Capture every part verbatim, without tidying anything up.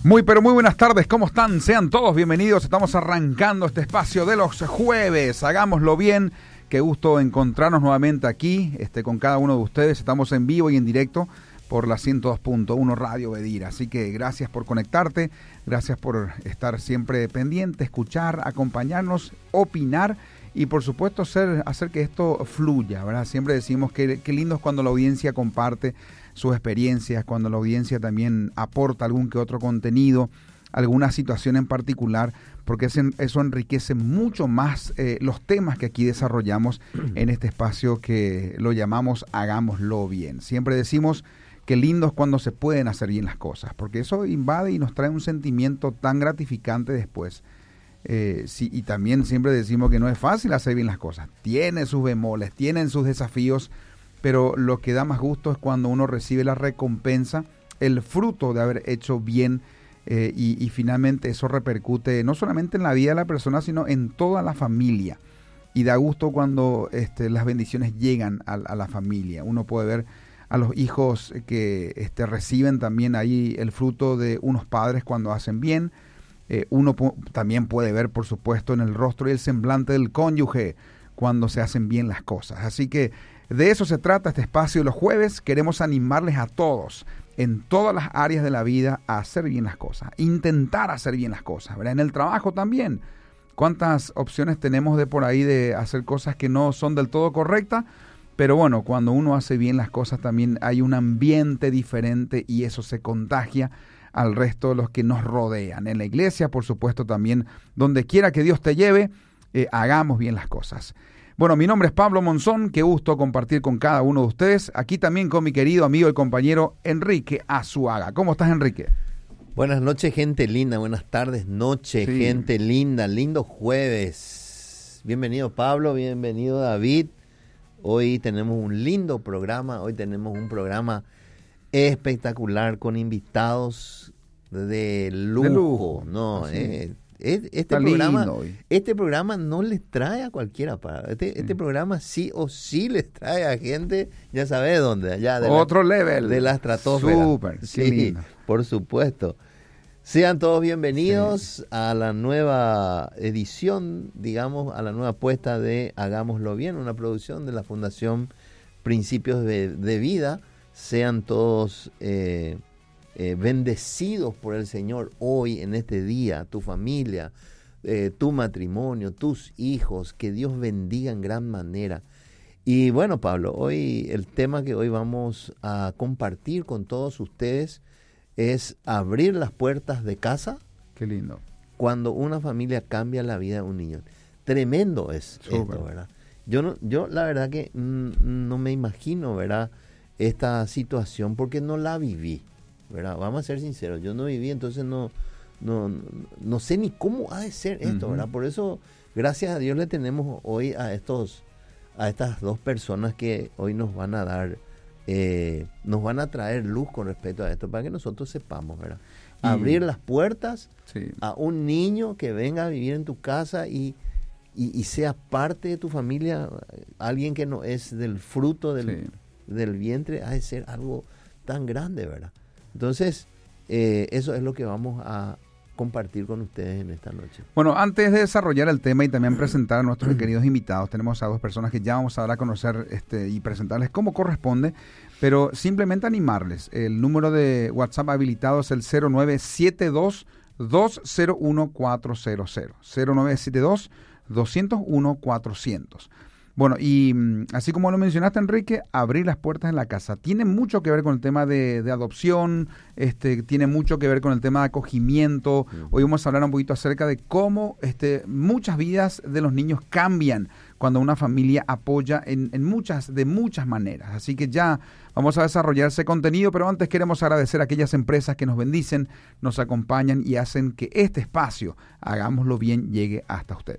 Muy, pero muy buenas tardes, ¿cómo están? Sean todos bienvenidos, estamos arrancando este espacio de los jueves, hagámoslo bien, qué gusto encontrarnos nuevamente aquí este, con cada uno de ustedes, estamos en vivo y en directo por la ciento dos punto uno Radio Bedira, así que gracias por conectarte, gracias por estar siempre pendiente, escuchar, acompañarnos, opinar y por supuesto hacer, hacer que esto fluya, ¿verdad? Siempre decimos que, que lindo es cuando la audiencia comparte sus experiencias, cuando la audiencia también aporta algún que otro contenido, alguna situación en particular, porque eso enriquece mucho más eh, los temas que aquí desarrollamos en este espacio que lo llamamos Hagámoslo Bien. Siempre decimos que lindo es cuando se pueden hacer bien las cosas, porque eso invade y nos trae un sentimiento tan gratificante después. Eh, sí, y también siempre decimos que no es fácil hacer bien las cosas, tiene sus bemoles, tienen sus desafíos, pero lo que da más gusto es cuando uno recibe la recompensa, el fruto de haber hecho bien eh, y, y finalmente eso repercute no solamente en la vida de la persona, sino en toda la familia. Y da gusto cuando este, las bendiciones llegan a, a la familia. Uno puede ver a los hijos que este, reciben también ahí el fruto de unos padres cuando hacen bien. Eh, uno pu- también puede ver, por supuesto, en el rostro y el semblante del cónyuge cuando se hacen bien las cosas. Así que de eso se trata este espacio de los jueves. Queremos animarles a todos, en todas las áreas de la vida, a hacer bien las cosas, intentar hacer bien las cosas, ¿verdad? En el trabajo también. ¿Cuántas opciones tenemos de por ahí de hacer cosas que no son del todo correctas? Pero bueno, cuando uno hace bien las cosas también hay un ambiente diferente y eso se contagia al resto de los que nos rodean. En la iglesia, por supuesto, también, donde quiera que Dios te lleve, eh, hagamos bien las cosas. Bueno, mi nombre es Pablo Monzón, qué gusto compartir con cada uno de ustedes, aquí también con mi querido amigo y compañero Enrique Azuaga. ¿Cómo estás, Enrique? Buenas noches, gente linda, buenas tardes, noche, sí. Gente linda, lindo jueves. Bienvenido Pablo, bienvenido David. Hoy tenemos un lindo programa, hoy tenemos un programa espectacular con invitados de lujo, de lujo. ¿no? Eh, Este programa, este programa no les trae a cualquiera para este, este mm. programa sí o sí les trae a gente, ya sabe dónde, allá de otro la, level de la estratosfera. Súper, sí, lindo. Por supuesto. Sean todos bienvenidos sí. a la nueva edición, digamos, a la nueva apuesta de Hagámoslo Bien, una producción de la Fundación Principios de, de Vida. Sean todos eh, Eh, bendecidos por el Señor hoy, en este día, tu familia, eh, tu matrimonio, tus hijos, que Dios bendiga en gran manera. Y bueno, Pablo, hoy el tema que hoy vamos a compartir con todos ustedes es abrir las puertas de casa. Qué lindo. Cuando una familia cambia la vida de un niño. Tremendo es Super. Esto, ¿verdad? Yo, no, yo la verdad que mm, no me imagino, ¿verdad?, esta situación porque no la viví. ¿Verdad? Vamos a ser sinceros, yo no viví, entonces no, no, no sé ni cómo ha de ser esto, uh-huh. ¿verdad? Por eso, gracias a Dios le tenemos hoy a estos, a estas dos personas que hoy nos van a dar, eh, nos van a traer luz con respecto a esto, para que nosotros sepamos, ¿verdad? Y, abrir las puertas sí. a un niño que venga a vivir en tu casa y, y, y sea parte de tu familia, alguien que no es del fruto del, sí. del vientre, ha de ser algo tan grande, ¿verdad? Entonces, eh, eso es lo que vamos a compartir con ustedes en esta noche. Bueno, antes de desarrollar el tema y también presentar a nuestros queridos invitados, tenemos a dos personas que ya vamos a dar a conocer este, y presentarles cómo corresponde, pero simplemente animarles. El número de WhatsApp habilitado es el cero nueve siete dos, dos cero uno, cuatro cero cero. cero nueve siete dos, dos cero uno, cuatro cero cero. Bueno, y así como lo mencionaste, Enrique, abrir las puertas en la casa. Tiene mucho que ver con el tema de, de adopción, este, tiene mucho que ver con el tema de acogimiento. Uh-huh. Hoy vamos a hablar un poquito acerca de cómo este, muchas vidas de los niños cambian cuando una familia apoya en, en muchas, de muchas maneras. Así que ya vamos a desarrollar ese contenido, pero antes queremos agradecer a aquellas empresas que nos bendicen, nos acompañan y hacen que este espacio, Hagámoslo Bien, llegue hasta usted.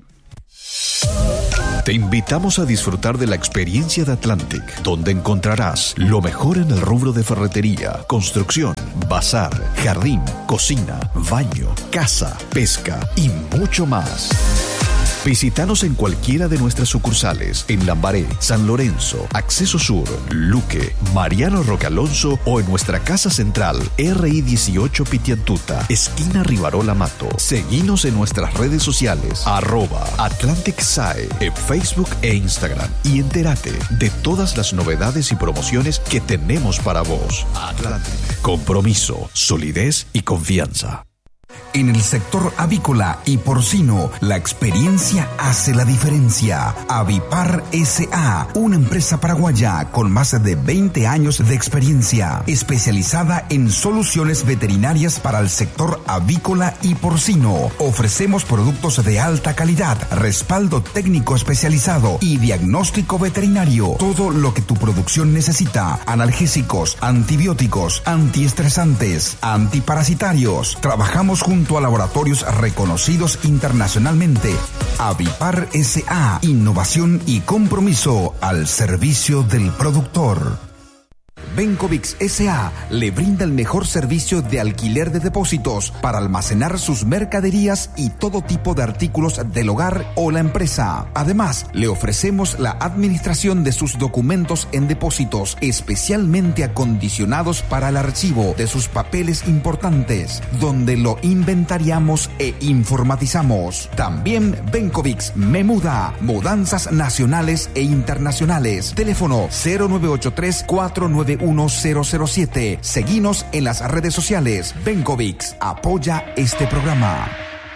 Te invitamos a disfrutar de la experiencia de Atlantic, donde encontrarás lo mejor en el rubro de ferretería, construcción, bazar, jardín, cocina, baño, casa, pesca y mucho más. Visítanos en cualquiera de nuestras sucursales, en Lambaré, San Lorenzo, Acceso Sur, Luque, Mariano Roque Alonso o en nuestra casa central, R I dieciocho Pitiantuta, esquina Rivarola Mato. Seguinos en nuestras redes sociales, arroba Atlantic S A E, en Facebook e Instagram, y entérate de todas las novedades y promociones que tenemos para vos. Atlantic. Compromiso, solidez y confianza. En el sector avícola y porcino, la experiencia hace la diferencia. Avipar S A, una empresa paraguaya con más de veinte años de experiencia, especializada en soluciones veterinarias para el sector avícola y porcino. Ofrecemos productos de alta calidad, respaldo técnico especializado y diagnóstico veterinario. Todo lo que tu producción necesita: analgésicos, antibióticos, antiestresantes, antiparasitarios. Trabajamos junto a laboratorios reconocidos internacionalmente. Avipar S A, innovación y compromiso al servicio del productor. Bencovix S A le brinda el mejor servicio de alquiler de depósitos para almacenar sus mercaderías y todo tipo de artículos del hogar o la empresa. Además, le ofrecemos la administración de sus documentos en depósitos especialmente acondicionados para el archivo de sus papeles importantes, donde lo inventariamos e informatizamos. También Bencovix me muda, mudanzas nacionales e internacionales. Teléfono cero nueve ocho tres, cuatro nueve uno cero cero siete. Seguinos en las redes sociales. Bencovix apoya este programa.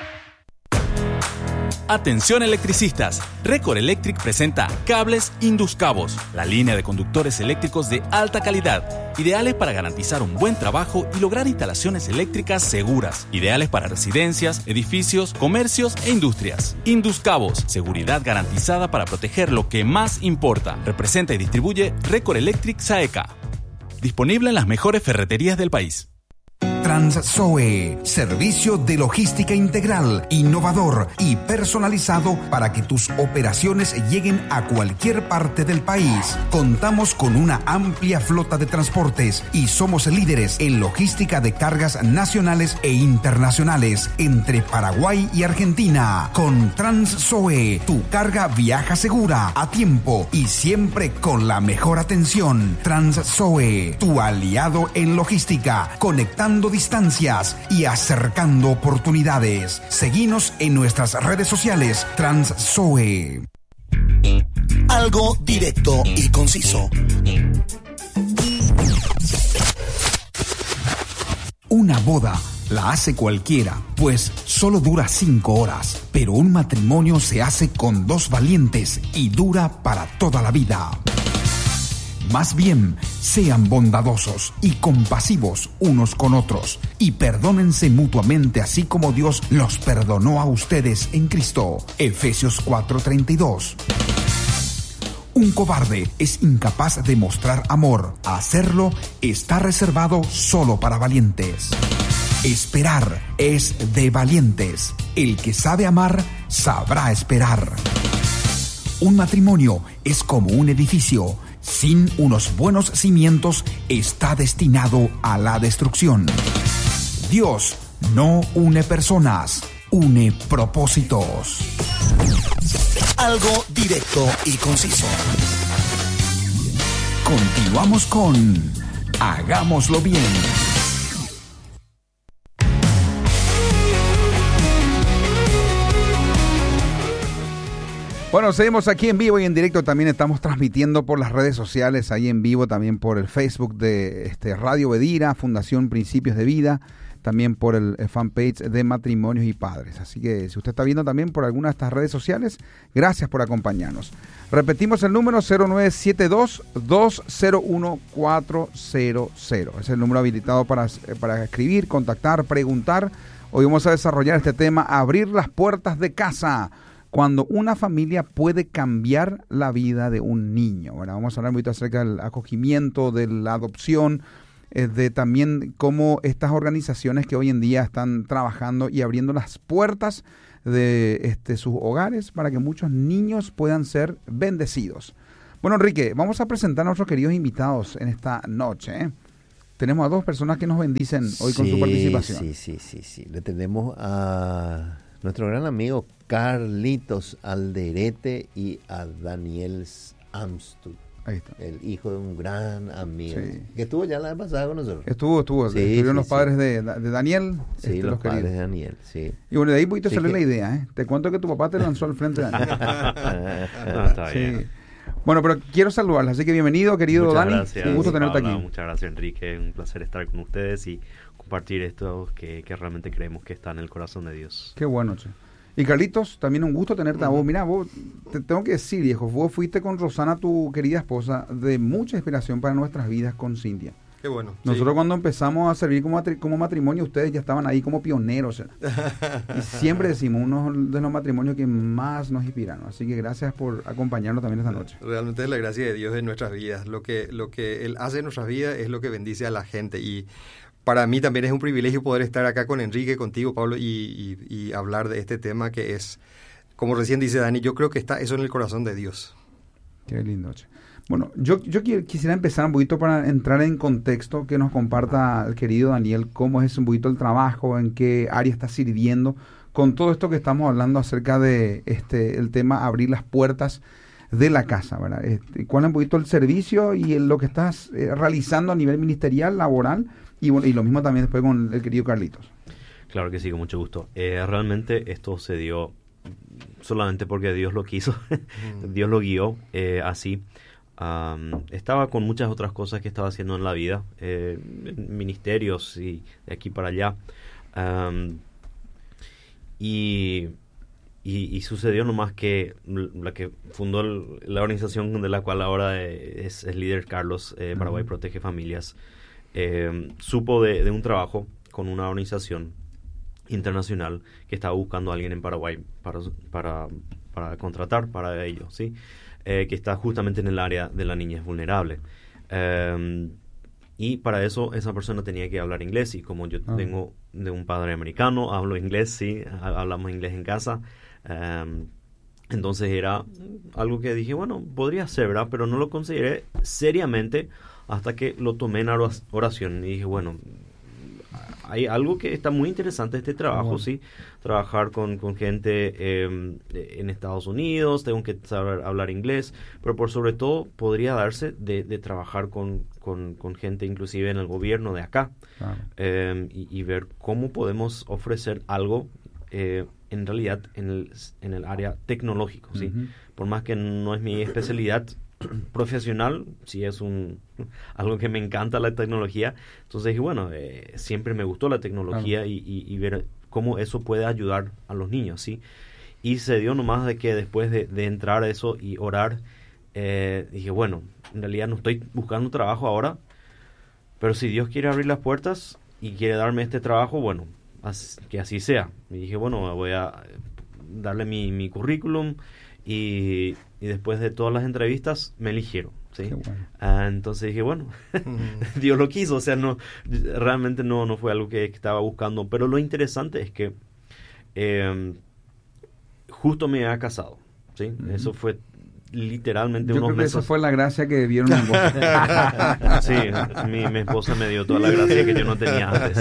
Atención electricistas, Record Electric presenta Cables Induscabos, la línea de conductores eléctricos de alta calidad, ideales para garantizar un buen trabajo y lograr instalaciones eléctricas seguras, ideales para residencias, edificios, comercios e industrias. Induscabos, seguridad garantizada para proteger lo que más importa. Representa y distribuye Record Electric Saeca. Disponible en las mejores ferreterías del país. Transzoe, servicio de logística integral, innovador y personalizado para que tus operaciones lleguen a cualquier parte del país. Contamos con una amplia flota de transportes y somos líderes en logística de cargas nacionales e internacionales entre Paraguay y Argentina. Con Transzoe, tu carga viaja segura, a tiempo y siempre con la mejor atención. Transzoe, tu aliado en logística, conectando distancias y acercando oportunidades. Seguinos en nuestras redes sociales. Transzoe. Algo directo y conciso. Una boda la hace cualquiera, pues solo dura cinco horas, pero un matrimonio se hace con dos valientes y dura para toda la vida. Más bien, sean bondadosos y compasivos unos con otros y perdónense mutuamente así como Dios los perdonó a ustedes en Cristo. Efesios cuatro treinta y dos. Un cobarde es incapaz de mostrar amor. Hacerlo está reservado solo para valientes. Esperar es de valientes. El que sabe amar, sabrá esperar. Un matrimonio es como un edificio. Sin unos buenos cimientos, está destinado a la destrucción. Dios no une personas, une propósitos. Algo directo y conciso. Continuamos con Hagámoslo Bien. Bueno, seguimos aquí en vivo y en directo. También estamos transmitiendo por las redes sociales, ahí en vivo, también por el Facebook de este, Radio Bedira, Fundación Principios de Vida, también por el, el fanpage de Matrimonios y Padres. Así que si usted está viendo también por alguna de estas redes sociales, gracias por acompañarnos. Repetimos el número cero nueve siete dos, dos cero uno, cuatro cero cero. Es el número habilitado para, para escribir, contactar, preguntar. Hoy vamos a desarrollar este tema, abrir las puertas de casa. Cuando una familia puede cambiar la vida de un niño. Bueno, vamos a hablar un poquito acerca del acogimiento, de la adopción, eh, de también cómo estas organizaciones que hoy en día están trabajando y abriendo las puertas de este, sus hogares para que muchos niños puedan ser bendecidos. Bueno, Enrique, vamos a presentar a nuestros queridos invitados en esta noche, ¿eh? Tenemos a dos personas que nos bendicen hoy sí, con su participación. Sí, sí, sí, sí. Le tenemos a nuestro gran amigo Carlitos Alderete y a Daniel Amstud. Ahí está. El hijo de un gran amigo. Sí. Que estuvo ya la vez pasada con nosotros. Estuvo, estuvo. Sí, Estuvieron sí, los sí. padres de, de Daniel. Sí, este, los, los padres queridos. de Daniel, sí. Y bueno, de ahí poquito Sí salió que- la idea, ¿eh? Te cuento que tu papá te lanzó al frente de Daniel. No, está Sí. bien. Bueno, pero quiero saludarla, así que bienvenido, querido Muchas Dani. gracias, Un gusto tenerte Paula, aquí. Muchas gracias, Enrique. Un placer estar con ustedes y compartir esto que, que realmente creemos que está en el corazón de Dios. Qué bueno, che. Y Carlitos, también un gusto tenerte a vos. Mira, vos, te tengo que decir, viejo, vos fuiste con Rosana, tu querida esposa, de mucha inspiración para nuestras vidas con Cintia. Qué bueno. Nosotros sí. cuando empezamos a servir como, matri- como matrimonio, ustedes ya estaban ahí como pioneros. Y siempre decimos, uno de los matrimonios que más nos inspiraron. Así que gracias por acompañarnos también esta noche. Realmente es la gracia de Dios en nuestras vidas. Lo que, lo que Él hace en nuestras vidas es lo que bendice a la gente. Y para mí también es un privilegio poder estar acá con Enrique, contigo, Pablo, y, y, y hablar de este tema que es, como recién dice Dani, yo creo que está eso en el corazón de Dios. Qué lindo, che. Bueno, yo, yo qui- quisiera empezar un poquito para entrar en contexto, que nos comparta el querido Daniel cómo es un poquito el trabajo, en qué área está sirviendo, con todo esto que estamos hablando acerca de este el tema abrir las puertas de la casa, ¿verdad? Este, ¿cuál es un poquito el servicio y el- lo que estás eh, realizando a nivel ministerial, laboral? Y, bueno, y lo mismo también después con el querido Carlitos. Claro que sí, con mucho gusto. Eh, realmente esto se dio solamente porque Dios lo quiso, Dios lo guió eh, así. Um, estaba con muchas otras cosas que estaba haciendo en la vida, eh, ministerios y de aquí para allá. Um, y, y, y sucedió nomás que la que fundó el, la organización de la cual ahora es, es líder Carlos, eh, Paraguay Uh-huh. Protege Familias, eh, supo de, de un trabajo con una organización internacional que estaba buscando a alguien en Paraguay para, para, para contratar para ellos, ¿sí? Eh, que está justamente en el área de la niñez vulnerable. Eh, y para eso esa persona tenía que hablar inglés, y como yo Ah. vengo de un padre americano, hablo inglés, sí, ha- hablamos inglés en casa. Eh, entonces era algo que dije, bueno, podría ser, ¿verdad? Pero no lo consideré seriamente hasta que lo tomé en ora- oración y dije, bueno, hay algo que está muy interesante este trabajo, Bueno. sí, trabajar con, con gente eh, en Estados Unidos, tengo que saber hablar inglés, pero por sobre todo podría darse de, de trabajar con, con, con gente inclusive en el gobierno de acá, Claro. eh, y, y ver cómo podemos ofrecer algo eh, en realidad en el, en el área tecnológico, sí, Ujú. por más que no es mi especialidad profesional, sí es un algo que me encanta la tecnología. Entonces dije, bueno, eh, siempre me gustó la tecnología, Claro. y, y, y ver cómo eso puede ayudar a los niños, ¿sí? Y se dio nomás de que después de, de entrar a eso y orar, eh, dije, bueno, en realidad no estoy buscando trabajo ahora, pero si Dios quiere abrir las puertas y quiere darme este trabajo, bueno, as- que así sea. Y dije, bueno, voy a darle mi, mi currículum, y, y después de todas las entrevistas me eligieron, ¿sí? Qué bueno. Ah, entonces dije, bueno, Dios lo quiso, o sea, no, realmente no, no fue algo que estaba buscando, pero lo interesante es que eh, justo me había casado, ¿sí? Ujú. Eso fue literalmente Yo unos creo que meses. esa fue la gracia que vieron en vos. Sí, mi, mi esposa me dio toda la gracia que yo no tenía antes.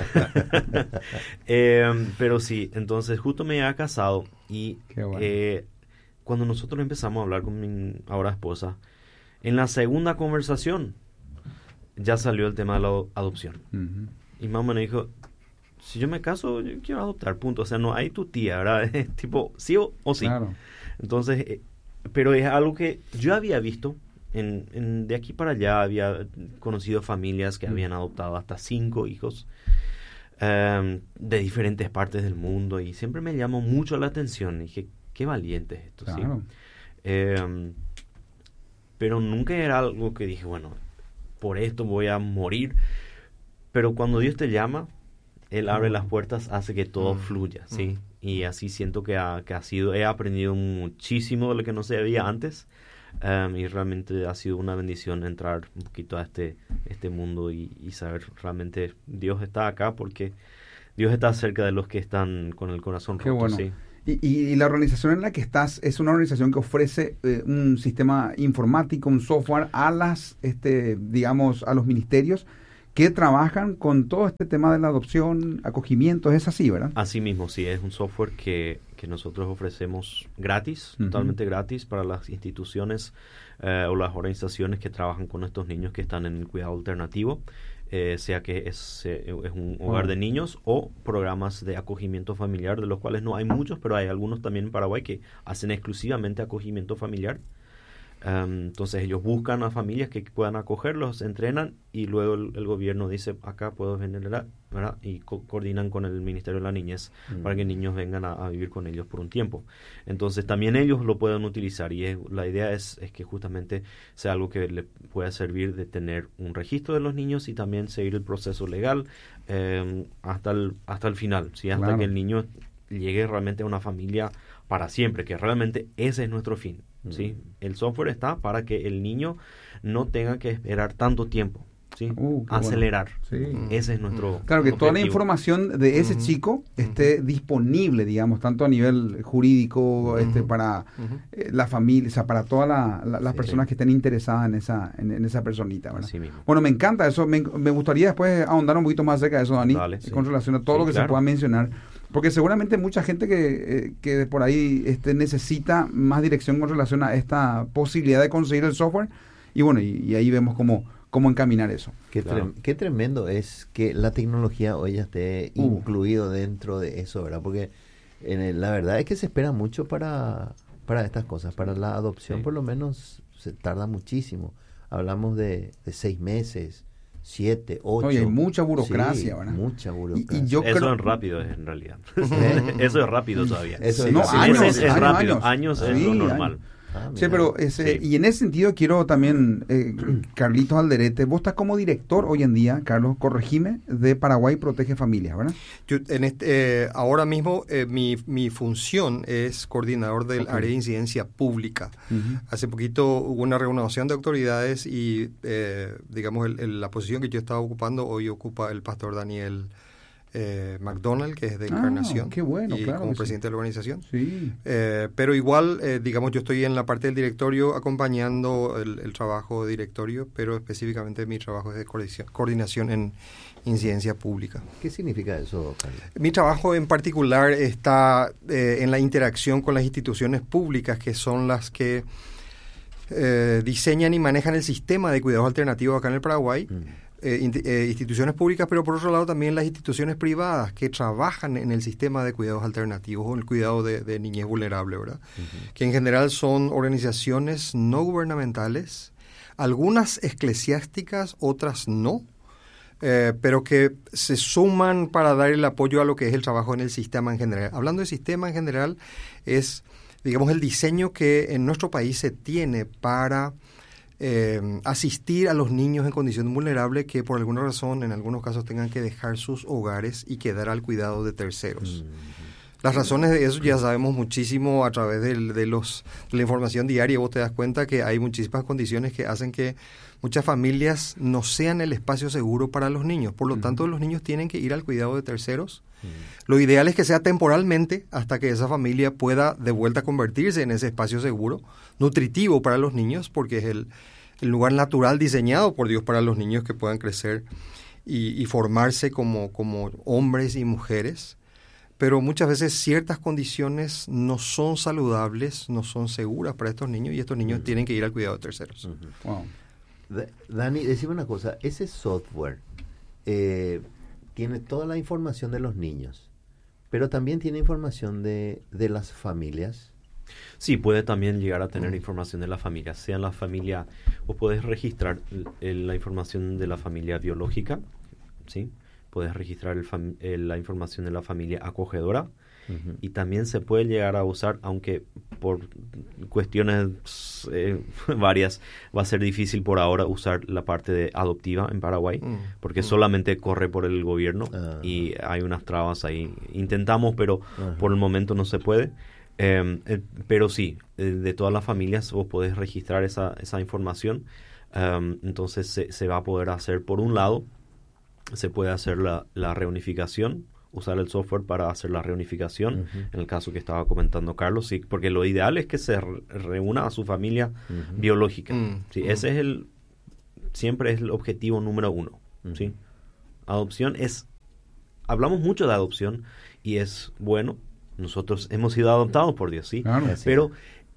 Eh, pero sí, entonces justo me había casado, y Qué bueno. eh, cuando nosotros empezamos a hablar con mi ahora esposa, en la segunda conversación ya salió el tema de la adopción. Ujú. Y mamá me dijo, si yo me caso, yo quiero adoptar, punto. O sea, no hay tu tía, ¿verdad? Tipo, sí o, o sí. Claro. Entonces, eh, pero es algo que yo había visto en, en- de aquí para allá, había conocido familias que Mm. habían adoptado hasta cinco hijos em, de diferentes partes del mundo, y siempre me llamó mucho la atención. Dije, qué valiente es esto, ¿sí? Claro. Em, pero nunca era algo que dije, bueno, por esto voy a morir. Pero cuando Dios te llama, Él abre las puertas, hace que todo Mm. fluya, ¿sí? Y así siento que ha, que ha sido, he aprendido muchísimo de lo que no sabía antes, um, y realmente ha sido una bendición entrar un poquito a este, este mundo, y, y saber realmente Dios está acá, porque Dios está cerca de los que están con el corazón Qué roto, bueno. ¿sí? Y, y- y la organización en la que estás es una organización que ofrece eh, un sistema informático, un software a las, este, digamos, a los ministerios que trabajan con todo este tema de la adopción, acogimiento, es así, ¿verdad? Así mismo, sí, es un software que, que nosotros ofrecemos gratis, uh-huh. totalmente gratis para las instituciones eh, o las organizaciones que trabajan con estos niños que están en el cuidado alternativo, eh, sea que es, eh, es un hogar de niños o programas de acogimiento familiar, de los cuales no hay muchos, pero hay algunos también en Paraguay que hacen exclusivamente acogimiento familiar. Um, entonces ellos buscan a familias que puedan acogerlos, entrenan y luego el, el gobierno dice acá puedo generar, ¿verdad? Y co- coordinan con el Ministerio de la Niñez mm. para que niños vengan a, a vivir con ellos por un tiempo. Entonces también ellos lo pueden utilizar y es, la idea es, es que justamente sea algo que le pueda servir de tener un registro de los niños y también seguir el proceso legal eh, hasta el hasta el final, ¿sí? Hasta claro. que el niño llegue realmente a una familia para siempre, que realmente ese es nuestro fin. ¿Sí? El software está para que el niño no tenga que esperar tanto tiempo, ¿sí? Uh, acelerar. Bueno. Sí. Ese es nuestro Claro, que objetivo. toda la información de ese uh-huh. chico esté uh-huh. disponible, digamos, tanto a nivel jurídico, uh-huh. este, para uh-huh. eh, la familia, o sea, para todas la, la, las sí, personas sí. que estén interesadas en esa en, en esa personita, ¿verdad? Así mismo. Bueno, me encanta eso, me, me gustaría después ahondar un poquito más acerca de eso, Dani, Dale, sí. con relación a todo sí, lo que claro. se pueda mencionar. Porque seguramente mucha gente que, eh, que por ahí este, necesita más dirección con relación a esta posibilidad de conseguir el software. Y bueno, y, y ahí vemos cómo, cómo encaminar eso. Qué, claro. trem- qué tremendo es que la tecnología hoy ya esté uh. incluido dentro de eso, ¿verdad? Porque en el, la verdad es que se espera mucho para, para estas cosas. Para la adopción sí. por lo menos se tarda muchísimo. Hablamos de, de seis meses. Siete, ocho. Oye, hay mucha burocracia, sí, ¿verdad? Mucha burocracia. Y, y yo eso creo... es rápido en realidad. ¿Eh? Eso es rápido todavía. Eso sí, no, sí, años, es, es años, rápido. Años, años es sí, lo normal. Años. Ah, sí, pero ese, sí. y en ese sentido quiero también, eh, Carlitos Alderete, vos estás como director hoy en día, Carlos, corregime, de Paraguay Protege Familias, ¿verdad? Yo en este, eh, ahora mismo eh, mi, mi función es coordinador del okay. área de incidencia pública. Uh-huh. Hace poquito hubo una renovación de autoridades y, eh, digamos, el, el, la posición que yo estaba ocupando hoy ocupa el pastor Daniel Eh, McDonald, que es de Encarnación, ah, qué bueno, y claro como sí. presidente de la organización. Sí. Eh, pero igual, eh, digamos, yo estoy en la parte del directorio acompañando el, el trabajo de directorio, pero específicamente mi trabajo es de coordinación, coordinación en incidencia pública. ¿Qué significa eso, Carlos? Mi trabajo en particular está eh, en la interacción con las instituciones públicas, que son las que eh, diseñan y manejan el sistema de cuidados alternativos acá en el Paraguay. Mm. Eh, in, eh, instituciones públicas, pero por otro lado también las instituciones privadas que trabajan en el sistema de cuidados alternativos o el cuidado de, de niñez vulnerable, ¿verdad? Uh-huh. Que en general son organizaciones no gubernamentales, algunas eclesiásticas, otras no, eh, pero que se suman para dar el apoyo a lo que es el trabajo en el sistema en general. Hablando de sistema en general, es, digamos, el diseño que en nuestro país se tiene para Eh, asistir a los niños en condición vulnerable que por alguna razón en algunos casos tengan que dejar sus hogares y quedar al cuidado de terceros. Mm-hmm. Las razones de eso ya sabemos muchísimo a través de, de, los, de la información diaria. Vos te das cuenta que hay muchísimas condiciones que hacen que muchas familias no sean el espacio seguro para los niños. Por lo mm-hmm. tanto, los niños tienen que ir al cuidado de terceros. Mm-hmm. Lo ideal es que sea temporalmente hasta que esa familia pueda de vuelta convertirse en ese espacio seguro, nutritivo para los niños, porque es el, el lugar natural diseñado por Dios para los niños que puedan crecer y, y formarse como, como hombres y mujeres. Pero muchas veces ciertas condiciones no son saludables, no son seguras para estos niños y estos niños mm-hmm. tienen que ir al cuidado de terceros. Mm-hmm. Wow. Dani, decime una cosa, ese software eh, tiene toda la información de los niños, pero también tiene información de, de las familias. Sí, puede también llegar a tener mm. información de la familia, sea en la familia, o puedes registrar el, la información de la familia biológica, ¿sí? Puedes registrar el fam- el, la información de la familia acogedora, uh-huh. y también se puede llegar a usar, aunque por cuestiones eh, varias va a ser difícil por ahora usar la parte de adoptiva en Paraguay, uh-huh. porque uh-huh. solamente corre por el gobierno uh-huh. y hay unas trabas ahí. Intentamos, pero uh-huh. por el momento no se puede. Eh, eh, pero sí, eh, de todas las familias vos podés registrar esa, esa información, um, entonces se, se va a poder hacer por un lado. Se puede hacer la, la reunificación, usar el software para hacer la reunificación, uh-huh. en el caso que estaba comentando Carlos, sí, porque lo ideal es que se re- reúna a su familia uh-huh. biológica. Uh-huh. Sí, ese es el, siempre es el objetivo número uno, Uh-huh. ¿Sí? Adopción es... Hablamos mucho de adopción y es bueno. Nosotros hemos sido adoptados por Dios, ¿sí? Claro. Pero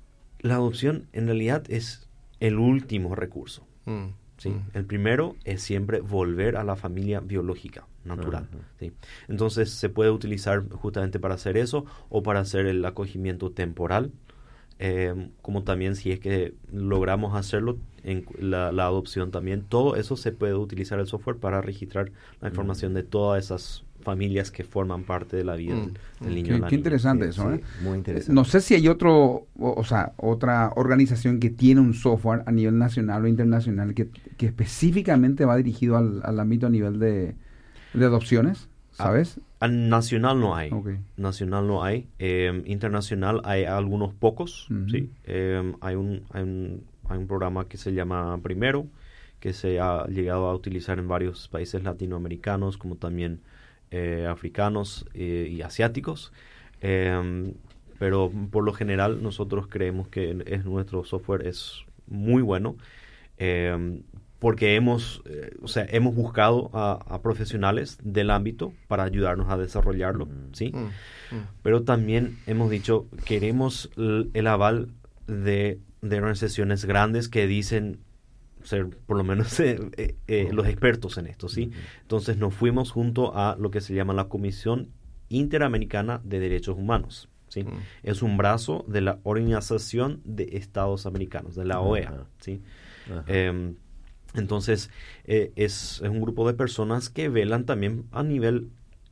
la adopción en realidad es el último recurso. Mm. ¿Sí? Mm. El primero es siempre volver a la familia biológica, natural. Uh-huh. ¿Sí? Entonces se puede utilizar justamente para hacer eso o para hacer el acogimiento temporal, eh, como también si es que logramos hacerlo, en la, la adopción también. Todo eso se puede utilizar el software para registrar la información de todas esas familias que forman parte de la vida del, del niño. Qué, o la qué niña. interesante Sí, eso, sí, ¿eh? muy interesante. No sé si hay otro, o, o sea, otra organización que tiene un software a nivel nacional o internacional que, que específicamente va dirigido al, al ámbito a nivel de, de adopciones, ¿sabes? Ah, nacional no hay. Okay. Nacional no hay. Eh, internacional hay algunos pocos. Uh-huh. ¿Sí? Eh, hay, un, hay, un, hay un programa que se llama Primero, que se ha llegado a utilizar en varios países latinoamericanos, como también eh, africanos eh, y asiáticos. Eh, pero por lo general nosotros creemos que es, nuestro software es muy bueno. Eh, porque hemos, eh, o sea, hemos buscado a, a profesionales del ámbito para ayudarnos a desarrollarlo, ¿sí? Mm, mm. Pero también hemos dicho, queremos el, el aval de, de organizaciones grandes que dicen ser por lo menos eh, eh, eh, los expertos en esto, ¿sí? Entonces nos fuimos junto a lo que se llama la Comisión Interamericana de Derechos Humanos, ¿sí? Mm. Es un brazo de la Organización de Estados Americanos, de la O E A, Ajá. ¿sí? Ajá. Eh, entonces, eh, es, es un grupo de personas que velan también a nivel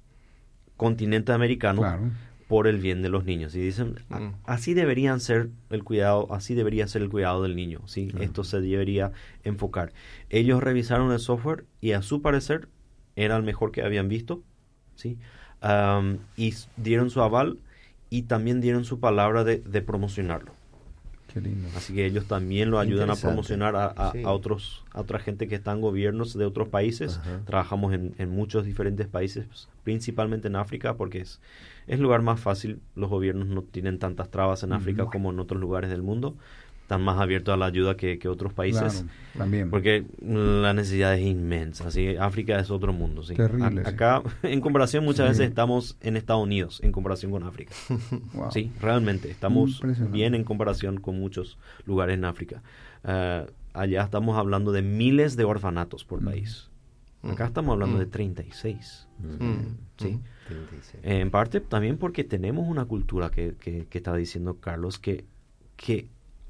continente americano Claro. por el bien de los niños. Y dicen, "A- Mm. así deberían ser el cuidado, así debería ser el cuidado del niño, ¿sí? Ajá. Esto se debería enfocar". Ellos revisaron el software y a su parecer era el mejor que habían visto, ¿sí? Um, y s- dieron su aval y también dieron su palabra de, de promocionarlo. Qué lindo. Así que ellos también lo ayudan a Interesante. promocionar a, a- Sí. a otros a otra gente que está en gobiernos de otros países. Ajá. Trabajamos en, en muchos diferentes países, pues, principalmente en África, porque es, es el lugar más fácil. Los gobiernos no tienen tantas trabas en África como en otros lugares del mundo. Están más abiertos a la ayuda que, que otros países. Claro, también. Porque la necesidad es inmensa. Así, África es otro mundo. ¿sí? Terrible, A- sí. acá, en comparación, muchas Sí. veces estamos en Estados Unidos, en comparación con África. Wow. Sí, realmente. Estamos Impresionante. bien en comparación con muchos lugares en África. Ah, allá estamos hablando de miles de orfanatos por Mm. país. Acá estamos hablando Mm. de treinta y seis. Mm. ¿Sí? treinta y seis. En parte también porque tenemos una cultura que, que, que está diciendo Carlos que, que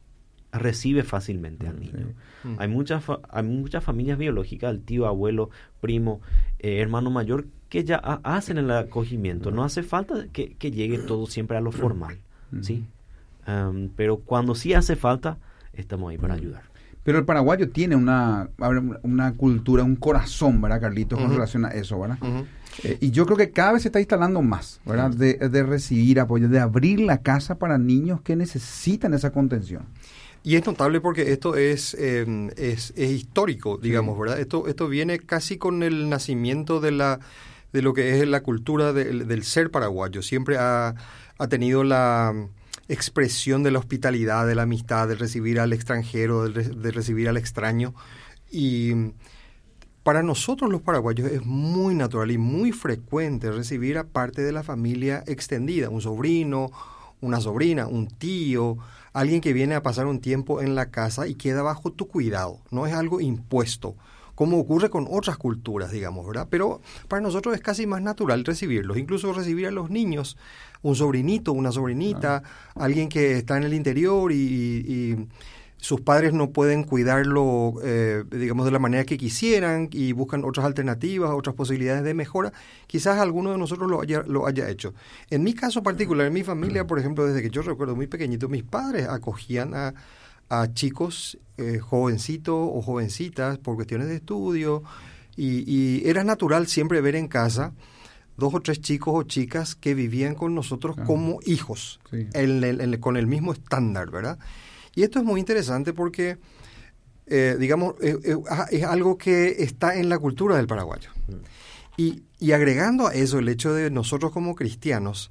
recibe fácilmente al niño. Sí. Hay muchas fa- hay muchas familias biológicas, el tío, abuelo, primo, eh, hermano mayor, que ya ha- hacen el acogimiento. No hace falta que, que llegue todo siempre a lo formal, ¿sí? Um, pero cuando sí hace falta, estamos ahí para ayudar. Pero el paraguayo tiene una, una cultura, un corazón, ¿verdad, Carlitos? Con Ujú. relación a eso, ¿verdad? Ujú. Eh, y yo creo que cada vez se está instalando más, ¿verdad? De, de recibir apoyo, de abrir la casa para niños que necesitan esa contención. Y es notable porque esto es, eh, es, es histórico, digamos, ¿verdad? Esto, esto viene casi con el nacimiento de la de lo que es la cultura del, del ser paraguayo. Siempre ha, ha tenido la expresión de la hospitalidad, de la amistad, de recibir al extranjero, de, re- de recibir al extraño. Y para nosotros los paraguayos es muy natural y muy frecuente recibir a parte de la familia extendida, un sobrino, una sobrina, un tío, alguien que viene a pasar un tiempo en la casa y queda bajo tu cuidado. No es algo impuesto, como ocurre con otras culturas, digamos, ¿verdad? Pero para nosotros es casi más natural recibirlos, incluso recibir a los niños, un sobrinito, una sobrinita, alguien que está en el interior y, y sus padres no pueden cuidarlo, eh, digamos, de la manera que quisieran y buscan otras alternativas, otras posibilidades de mejora. Quizás alguno de nosotros lo haya, lo haya hecho. En mi caso particular, en mi familia, por ejemplo, desde que yo recuerdo muy pequeñito, mis padres acogían a, a chicos eh, jovencitos o jovencitas por cuestiones de estudio y, y era natural siempre ver en casa dos o tres chicos o chicas que vivían con nosotros Ajá. como hijos, Sí. en el- en el- con el mismo estándar, ¿verdad? Y esto es muy interesante porque, eh, digamos, eh, eh, es algo que está en la cultura del paraguayo. Y, y agregando a eso el hecho de nosotros como cristianos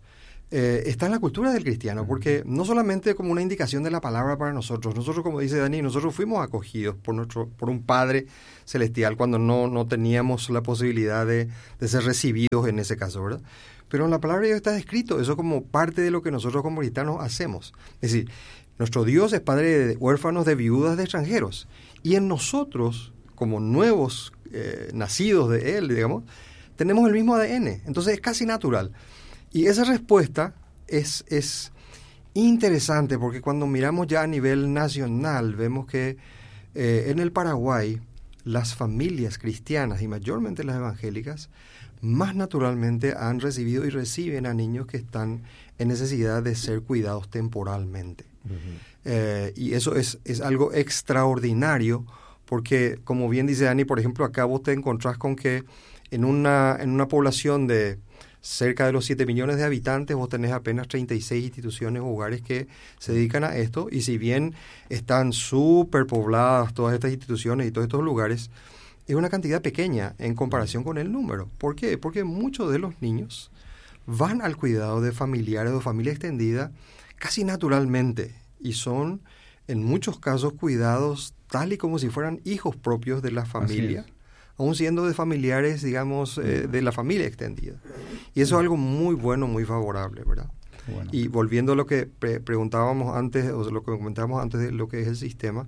eh, está en la cultura del cristiano, porque no solamente como una indicación de la palabra para nosotros, nosotros, como dice Dani, nosotros fuimos acogidos por nuestro por un Padre Celestial cuando no, no teníamos la posibilidad de, de ser recibidos en ese caso, ¿verdad? Pero en la palabra de Dios está escrito, eso como parte de lo que nosotros como cristianos hacemos. Es decir, nuestro Dios es Padre de huérfanos, de viudas, de extranjeros. Y en nosotros, como nuevos eh, nacidos de Él, digamos, tenemos el mismo A D N. Entonces es casi natural. Y esa respuesta es, es interesante porque cuando miramos ya a nivel nacional, vemos que eh, en el Paraguay las familias cristianas y mayormente las evangélicas más naturalmente han recibido y reciben a niños que están en necesidad de ser cuidados temporalmente. Uh-huh. Eh, y eso es, es algo extraordinario porque, como bien dice Dani, por ejemplo, acá vos te encontrás con que en una, en una población de cerca de los siete millones de habitantes, vos tenés apenas treinta y seis instituciones o hogares que se dedican a esto, y si bien están súper pobladas todas estas instituciones y todos estos lugares, es una cantidad pequeña en comparación con el número. ¿Por qué? Porque muchos de los niños van al cuidado de familiares o familia extendida casi naturalmente, y son en muchos casos cuidados tal y como si fueran hijos propios de la familia, aún siendo de familiares, digamos, eh, de la familia extendida. Y eso es algo muy bueno, muy favorable, ¿verdad? Bueno. Y volviendo a lo que pre- preguntábamos antes, o lo que comentábamos antes de lo que es el sistema,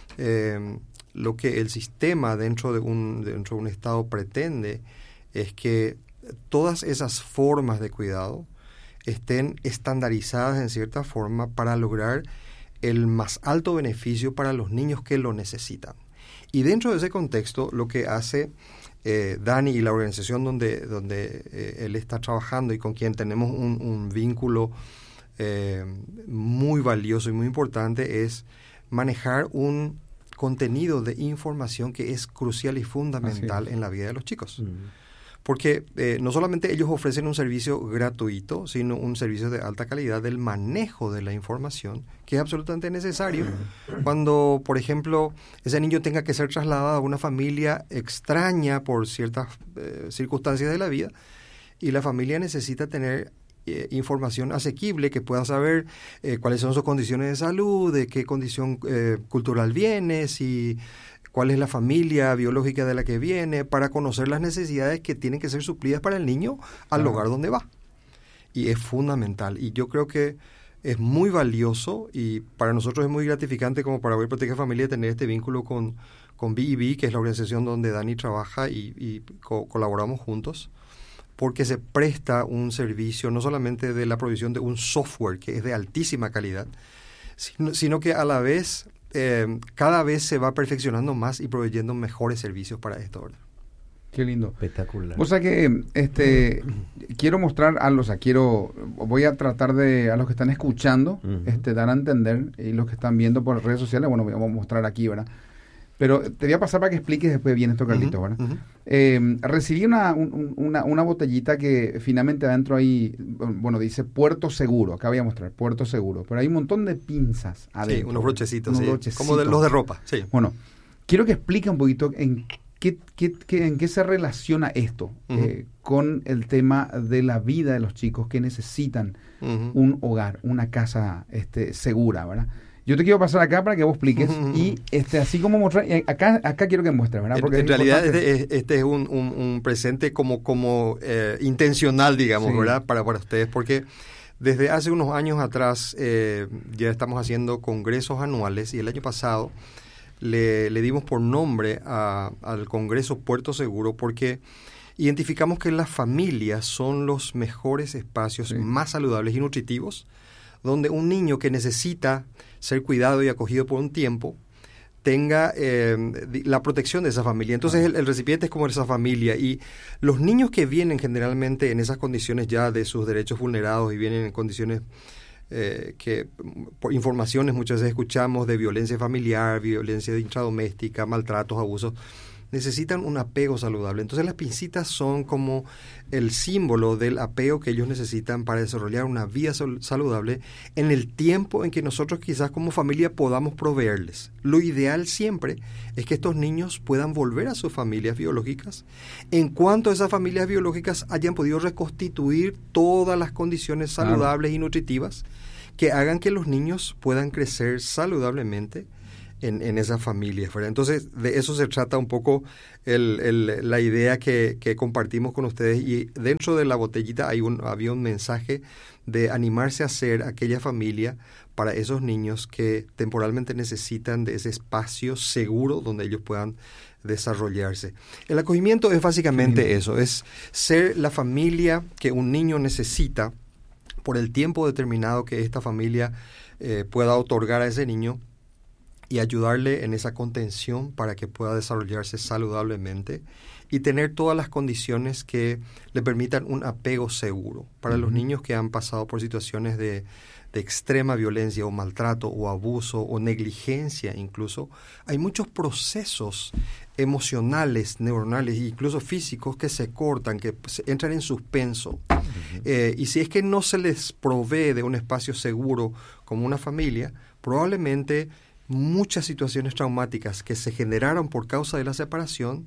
eh, lo que el sistema dentro de un, dentro de un Estado pretende es que todas esas formas de cuidado estén estandarizadas en cierta forma para lograr el más alto beneficio para los niños que lo necesitan. Y dentro de ese contexto, lo que hace eh, Dani y la organización donde, donde eh, él está trabajando y con quien tenemos un, un vínculo eh, muy valioso y muy importante es manejar un contenido de información que es crucial y fundamental en la vida de los chicos. Mm. Porque eh, no solamente ellos ofrecen un servicio gratuito, sino un servicio de alta calidad del manejo de la información, que es absolutamente necesario cuando, por ejemplo, ese niño tenga que ser trasladado a una familia extraña por ciertas eh, circunstancias de la vida, y la familia necesita tener eh, información asequible, que pueda saber eh, cuáles son sus condiciones de salud, de qué condición eh, cultural viene, si... cuál es la familia biológica de la que viene, para conocer las necesidades que tienen que ser suplidas para el niño al claro. lugar donde va. Y es fundamental. Y yo creo que es muy valioso, y para nosotros es muy gratificante como Paraguay Protege Familia tener este vínculo con, con B I B, que es la organización donde Dani trabaja y, y co- colaboramos juntos, porque se presta un servicio no solamente de la provisión de un software que es de altísima calidad, sino, sino que a la vez... Eh, cada vez se va perfeccionando más y proveyendo mejores servicios para esto, ¿verdad? Qué lindo. Espectacular. O sea que este quiero mostrar a los, o sea, quiero, voy a tratar de, a los que están escuchando, uh-huh. este, dar a entender, y los que están viendo por redes sociales, bueno, vamos a mostrar aquí, ¿verdad? Pero te voy a pasar para que expliques después bien esto, Carlitos, uh-huh, ¿verdad? Uh-huh. Eh, recibí una, un, una, una botellita que finalmente adentro ahí, bueno, dice Puerto Seguro. Acá voy a mostrar, Puerto Seguro. Pero hay un montón de pinzas adentro. Sí, unos brochecitos, unos sí. brochecitos. Como de, los de ropa, sí. Bueno, quiero que explique un poquito en qué, qué, qué, en qué se relaciona esto uh-huh. eh, con el tema de la vida de los chicos que necesitan uh-huh. un hogar, una casa este, segura, ¿verdad? Yo te quiero pasar acá para que vos expliques uh-huh. y este así como mostrar, acá acá quiero que muestres, ¿verdad? Porque en, en realidad este, este es un, un, un presente como como eh, intencional, digamos, sí. ¿verdad? Para, para ustedes, porque desde hace unos años atrás eh, ya estamos haciendo congresos anuales, y el año pasado le, le dimos por nombre a, al Congreso Puerto Seguro porque identificamos que las familias son los mejores espacios sí. más saludables y nutritivos, donde un niño que necesita ser cuidado y acogido por un tiempo tenga eh, la protección de esa familia. Entonces el, el recipiente es como esa familia, y los niños que vienen generalmente en esas condiciones ya de sus derechos vulnerados y vienen en condiciones eh, que por informaciones muchas veces escuchamos de violencia familiar, violencia intradoméstica, maltratos, abusos, necesitan un apego saludable. Entonces las pincitas son como el símbolo del apego que ellos necesitan para desarrollar una vida saludable en el tiempo en que nosotros quizás como familia podamos proveerles. Lo ideal siempre es que estos niños puedan volver a sus familias biológicas en cuanto esas familias biológicas hayan podido reconstituir todas las condiciones saludables claro. y nutritivas que hagan que los niños puedan crecer saludablemente en, en esas familias, ¿verdad? Entonces, de eso se trata un poco el, el, la idea que, que compartimos con ustedes. Y dentro de la botellita hay un, había un mensaje de animarse a ser aquella familia para esos niños que temporalmente necesitan de ese espacio seguro donde ellos puedan desarrollarse. El acogimiento es básicamente sí. eso, es ser la familia que un niño necesita por el tiempo determinado que esta familia eh, pueda otorgar a ese niño y ayudarle en esa contención para que pueda desarrollarse saludablemente y tener todas las condiciones que le permitan un apego seguro. Para uh-huh. los niños que han pasado por situaciones de, de extrema violencia o maltrato o abuso o negligencia incluso, hay muchos procesos emocionales, neuronales e incluso físicos que se cortan, que entran en suspenso. Uh-huh. Eh, y si es que no se les provee de un espacio seguro como una familia, probablemente muchas situaciones traumáticas que se generaron por causa de la separación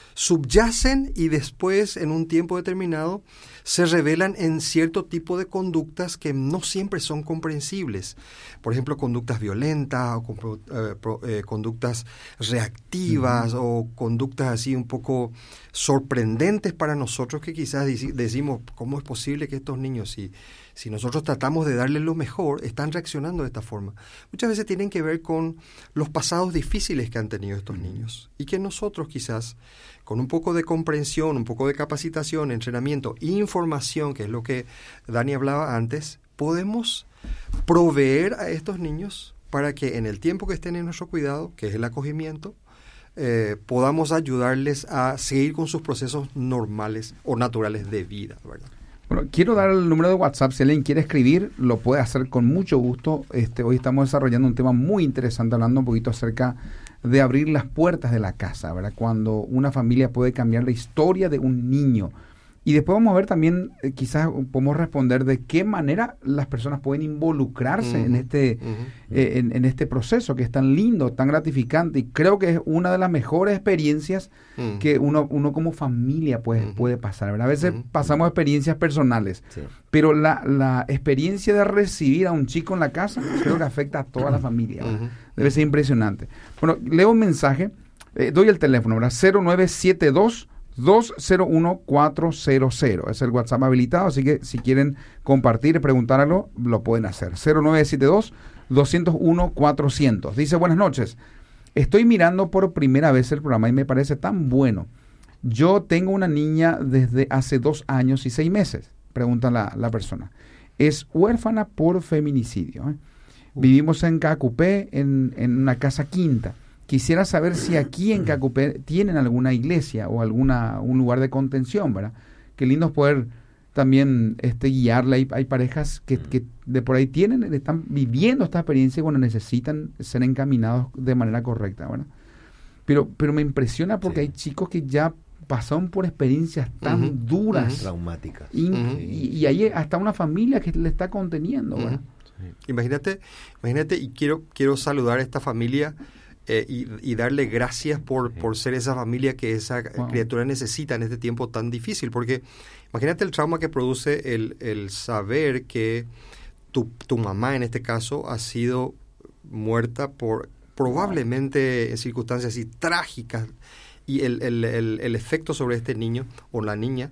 subyacen y después, en un tiempo determinado, se revelan en cierto tipo de conductas que no siempre son comprensibles. Por ejemplo, conductas violentas o eh, pro, eh, conductas reactivas uh-huh. o conductas así un poco sorprendentes para nosotros que quizás decimos, ¿cómo es posible que estos niños, si, si nosotros tratamos de darles lo mejor, están reaccionando de esta forma? Muchas veces tienen que ver con los pasados difíciles que han tenido estos niños y que nosotros quizás con un poco de comprensión, un poco de capacitación, entrenamiento e información, que es lo que Dani hablaba antes, podemos proveer a estos niños para que en el tiempo que estén en nuestro cuidado, que es el acogimiento, eh, podamos ayudarles a seguir con sus procesos normales o naturales de vida, ¿verdad? Bueno, quiero dar el número de WhatsApp. Si alguien quiere escribir, lo puede hacer con mucho gusto. Este, hoy estamos desarrollando un tema muy interesante, hablando un poquito acerca de abrir las puertas de la casa, ¿verdad? Cuando una familia puede cambiar la historia de un niño. Y después vamos a ver también, eh, quizás podemos responder de qué manera las personas pueden involucrarse uh-huh, en este uh-huh. eh, en, en este proceso que es tan lindo, tan gratificante, y creo que es una de las mejores experiencias uh-huh. que uno uno como familia pues, uh-huh. puede pasar, ¿verdad? A veces uh-huh. pasamos experiencias personales, sí. pero la, la experiencia de recibir a un chico en la casa creo que afecta a toda la familia, ¿verdad? Uh-huh. Debe ser impresionante. Bueno, leo un mensaje, eh, doy el teléfono, ¿verdad? cero nueve siete dos dos cero uno cuatro cero cero. Es el WhatsApp habilitado, así que si quieren compartir y preguntar algo, lo pueden hacer. cero nueve siete dos dos cero uno cuatro cero cero. Dice, buenas noches. Estoy mirando por primera vez el programa y me parece tan bueno. Yo tengo una niña desde hace dos años y seis meses, pregunta la, la persona. Es huérfana por feminicidio. ¿eh? Uh. Vivimos en Cacupé, en, en una casa quinta. Quisiera saber si aquí en Cacupé tienen alguna iglesia o alguna un lugar de contención, ¿verdad? Qué lindo poder también este, guiarla. Hay, hay parejas que, que de por ahí tienen, están viviendo esta experiencia y bueno, necesitan ser encaminados de manera correcta, ¿verdad? Pero, pero me impresiona porque sí. hay chicos que ya pasaron por experiencias tan uh-huh. duras. Uh-huh. Traumáticas. Y, uh-huh. y, y hay hasta una familia que le está conteniendo, ¿verdad? Uh-huh. Sí. Imagínate, imagínate, y quiero, quiero saludar a esta familia. Eh, y, y darle gracias por, sí. por ser esa familia que esa wow. criatura necesita en este tiempo tan difícil, porque imagínate el trauma que produce el, el saber que tu, tu mamá en este caso ha sido muerta por probablemente wow. en circunstancias así trágicas y el, el, el, el efecto sobre este niño o la niña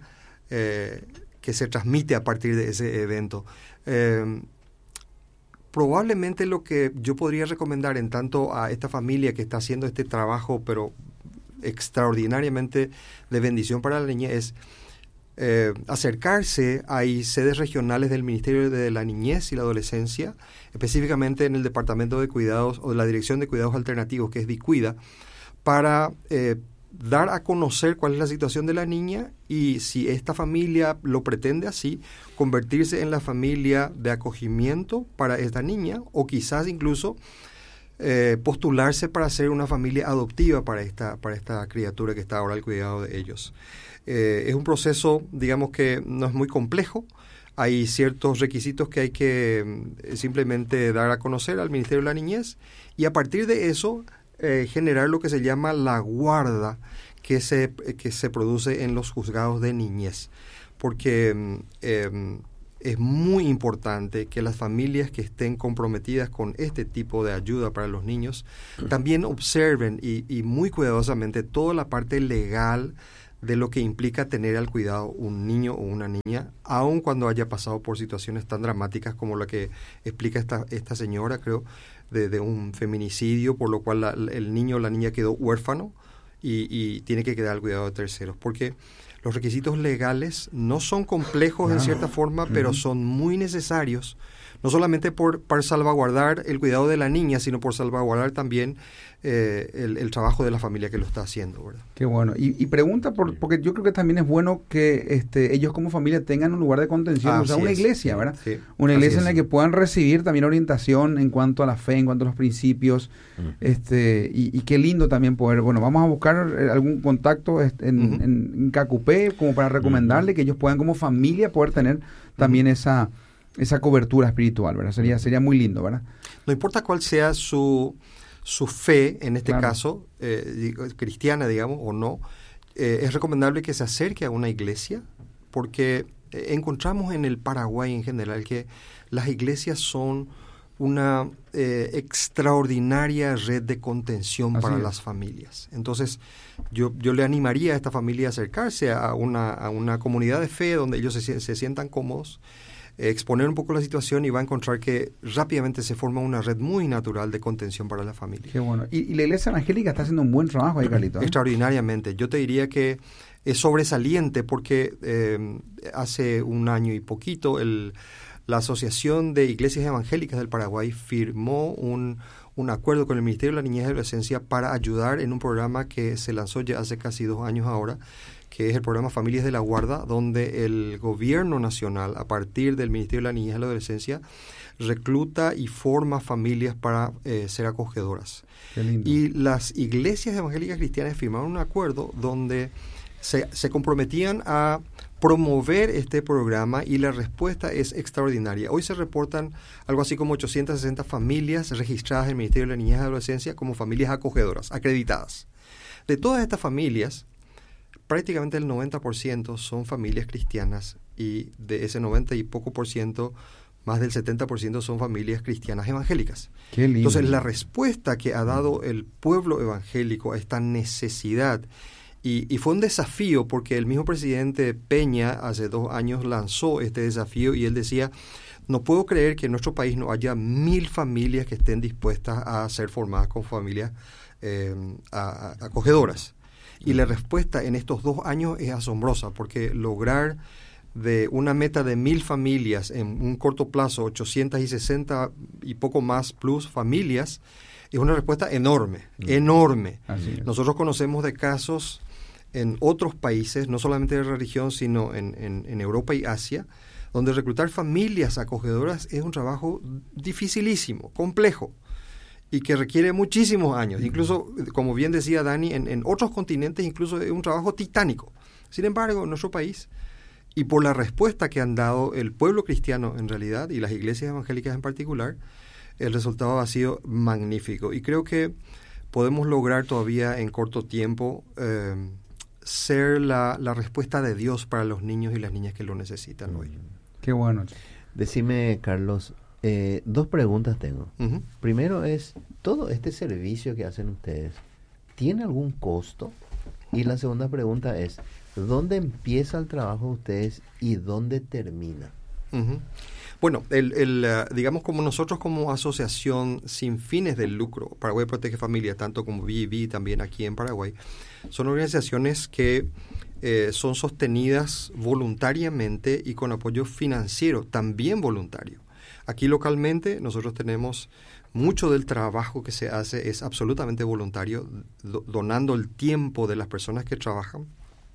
eh, que se transmite a partir de ese evento. Eh, Probablemente lo que yo podría recomendar en tanto a esta familia que está haciendo este trabajo, pero extraordinariamente de bendición para la niña, es eh, acercarse a sedes regionales del Ministerio de la Niñez y la Adolescencia, específicamente en el Departamento de Cuidados o de la Dirección de Cuidados Alternativos, que es DICUIDA, para eh, dar a conocer cuál es la situación de la niña y si esta familia lo pretende así, convertirse en la familia de acogimiento para esta niña o quizás incluso eh, postularse para ser una familia adoptiva para esta, para esta criatura que está ahora al cuidado de ellos. Eh, es un proceso, digamos que no es muy complejo. Hay ciertos requisitos que hay que eh, simplemente dar a conocer al Ministerio de la Niñez y a partir de eso eh, generar lo que se llama la guarda que se, que se produce en los juzgados de niñez. Porque eh, es muy importante que las familias que estén comprometidas con este tipo de ayuda para los niños también observen y, y muy cuidadosamente toda la parte legal de lo que implica tener al cuidado un niño o una niña, aun cuando haya pasado por situaciones tan dramáticas como la que explica esta, esta señora, creo, de, de un feminicidio, por lo cual la, el niño o la niña quedó huérfano y, y tiene que quedar al cuidado de terceros. Porque los requisitos legales no son complejos no. en cierta forma, uh-huh. pero son muy necesarios, no solamente por, para salvaguardar el cuidado de la niña, sino por salvaguardar también eh, el, el trabajo de la familia que lo está haciendo, ¿verdad? Qué bueno. Y, y pregunta, por, porque yo creo que también es bueno que este, ellos como familia tengan un lugar de contención, Así o sea, una es. iglesia, ¿verdad? Sí. Una iglesia en Así la es. que puedan recibir también orientación en cuanto a la fe, en cuanto a los principios, uh-huh. este y, y qué lindo también poder, bueno, vamos a buscar algún contacto este, en, uh-huh. en, en Cacupé como para recomendarle uh-huh. que ellos puedan como familia poder tener también uh-huh. esa esa cobertura espiritual, ¿verdad? Sería sería muy lindo, ¿verdad? No importa cuál sea su su fe, en este claro. caso, eh, cristiana, digamos, o no, eh, es recomendable que se acerque a una iglesia, porque eh, encontramos en el Paraguay en general que las iglesias son una eh, extraordinaria red de contención Así para es. las familias. Entonces, yo, yo le animaría a esta familia a acercarse a una, a una comunidad de fe donde ellos se, se sientan cómodos, eh, exponer un poco la situación y va a encontrar que rápidamente se forma una red muy natural de contención para la familia. Qué bueno. Y, y la iglesia evangélica está haciendo un buen trabajo ahí, Carlito, ¿eh? Extraordinariamente. Yo te diría que es sobresaliente porque eh, hace un año y poquito el, la Asociación de Iglesias Evangélicas del Paraguay firmó un, un acuerdo con el Ministerio de la Niñez y Adolescencia para ayudar en un programa que se lanzó ya hace casi dos años ahora, que es el programa Familias de la Guarda, donde el gobierno nacional, a partir del Ministerio de la Niñez y la Adolescencia, recluta y forma familias para eh, ser acogedoras. Qué lindo. Y las iglesias evangélicas cristianas firmaron un acuerdo donde se, se comprometían a promover este programa y la respuesta es extraordinaria. Hoy se reportan algo así como ochocientas sesenta familias registradas en el Ministerio de la Niñez y Adolescencia como familias acogedoras, acreditadas. De todas estas familias, prácticamente el noventa por ciento son familias cristianas y de ese noventa y poco por ciento, más del setenta por ciento son familias cristianas evangélicas. Qué lindo. Entonces, la respuesta que ha dado el pueblo evangélico a esta necesidad, y, y fue un desafío porque el mismo presidente Peña hace dos años lanzó este desafío y él decía, no puedo creer que en nuestro país no haya mil familias que estén dispuestas a ser formadas con familias eh, a, a, acogedoras. Y la respuesta en estos dos años es asombrosa, porque lograr de una meta de mil familias en un corto plazo, ochocientas sesenta y poco más plus familias, es una respuesta enorme, mm. enorme. Nosotros conocemos de casos en otros países, no solamente de la región, sino en, en, en Europa y Asia, donde reclutar familias acogedoras es un trabajo dificilísimo, complejo, y que requiere muchísimos años. Incluso, como bien decía Dani, en, en otros continentes incluso es un trabajo titánico. Sin embargo, en nuestro país, y por la respuesta que han dado el pueblo cristiano en realidad, y las iglesias evangélicas en particular, el resultado ha sido magnífico. Y creo que podemos lograr todavía en corto tiempo eh, ser la, la respuesta de Dios para los niños y las niñas que lo necesitan hoy. Qué bueno. Decime, Carlos, Eh, dos preguntas tengo. Uh-huh. Primero es, ¿todo este servicio que hacen ustedes tiene algún costo? Y la segunda pregunta es, ¿dónde empieza el trabajo de ustedes y dónde termina? Uh-huh. Bueno, el, el, uh, digamos como nosotros como asociación sin fines de lucro, Paraguay Protege Familia, tanto como B I B también aquí en Paraguay, son organizaciones que eh, son sostenidas voluntariamente y con apoyo financiero, también voluntario. Aquí localmente nosotros tenemos mucho del trabajo que se hace es absolutamente voluntario, do, donando el tiempo de las personas que trabajan.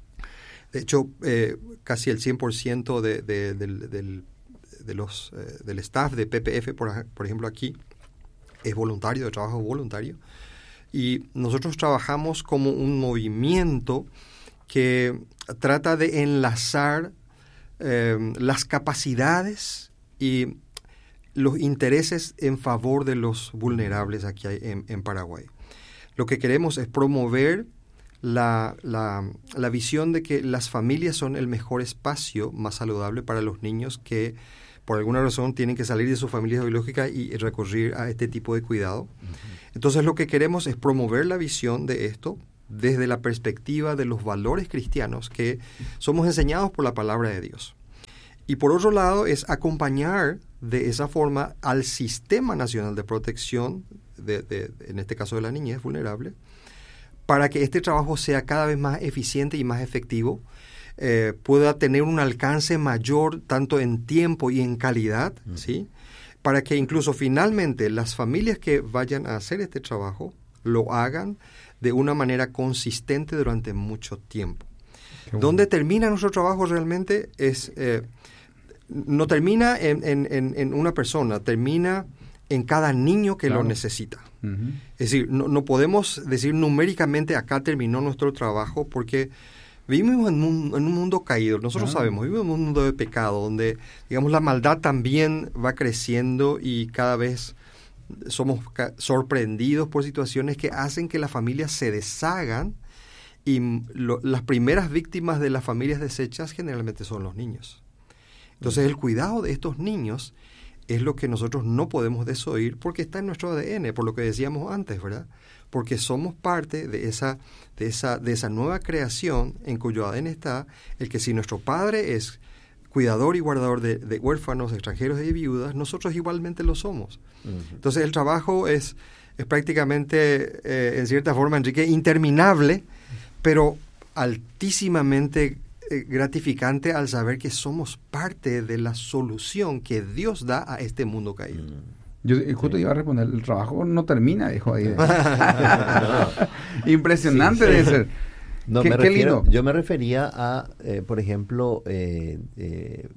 De hecho, eh, casi el cien por ciento de, de, de, de, de los, eh, del staff de P P F, por, por ejemplo aquí, es voluntario, de trabajo voluntario. Y nosotros trabajamos como un movimiento que trata de enlazar eh, las capacidades y los intereses en favor de los vulnerables aquí en, en Paraguay. Lo que queremos es promover la, la, la visión de que las familias son el mejor espacio más saludable para los niños que por alguna razón tienen que salir de su familia biológica y recurrir a este tipo de cuidado. Uh-huh. Entonces lo que queremos es promover la visión de esto desde la perspectiva de los valores cristianos que somos enseñados por la palabra de Dios. Y por otro lado es acompañar de esa forma al Sistema Nacional de Protección, de, de, en este caso de la niñez vulnerable, para que este trabajo sea cada vez más eficiente y más efectivo, eh, pueda tener un alcance mayor tanto en tiempo y en calidad, uh-huh. ¿sí? Para que incluso finalmente las familias que vayan a hacer este trabajo lo hagan de una manera consistente durante mucho tiempo. Bueno. Donde termina nuestro trabajo realmente es... Eh, no termina en, en, en una persona, termina en cada niño que claro. lo necesita. Uh-huh. Es decir, no, no podemos decir numéricamente acá terminó nuestro trabajo porque vivimos en un, en un mundo caído. Nosotros uh-huh. sabemos, vivimos en un mundo de pecado donde, digamos, la maldad también va creciendo y cada vez somos ca- sorprendidos por situaciones que hacen que las familias se deshagan y lo, las primeras víctimas de las familias deshechas generalmente son los niños. Entonces, el cuidado de estos niños es lo que nosotros no podemos desoír porque está en nuestro A D N, por lo que decíamos antes, ¿verdad? Porque somos parte de esa, de esa, de esa nueva creación en cuyo A D N está el que si nuestro padre es cuidador y guardador de, de huérfanos, extranjeros y viudas, nosotros igualmente lo somos. Uh-huh. Entonces, el trabajo es, es prácticamente, eh, en cierta forma, Enrique, interminable, pero altísimamente gratificante al saber que somos parte de la solución que Dios da a este mundo caído. Yo justo sí. iba a responder, el trabajo no termina, hijo ahí. Impresionante sí, sí. debe ser. No, ¿Qué, me qué refiero, lindo. Yo me refería a, eh, por ejemplo, eh, eh,